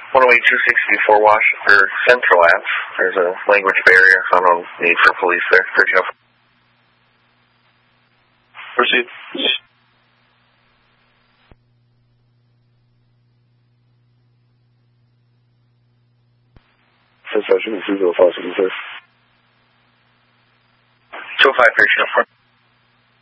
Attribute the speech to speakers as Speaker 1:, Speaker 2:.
Speaker 1: 108-264 Washington Central Apps. There's a language barrier, so no need for police there. 1304.
Speaker 2: Proceed. Session 205, sir.
Speaker 1: 205, 1304.